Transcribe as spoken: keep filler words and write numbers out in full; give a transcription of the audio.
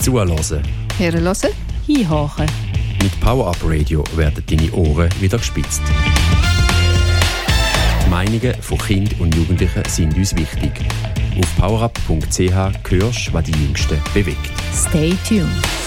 Zuhören. Hören, hinhören. Mit Power Up Radio werden deine Ohren wieder gespitzt. Die Meinungen von Kindern und Jugendlichen sind uns wichtig. Auf powerup punkt c h hörst, was die Jüngsten bewegt. Stay tuned.